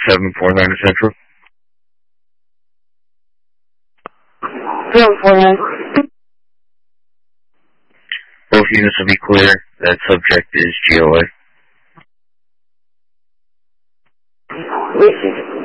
749 Central. 749. Both units will be clear. That subject is GOA. Wait a second.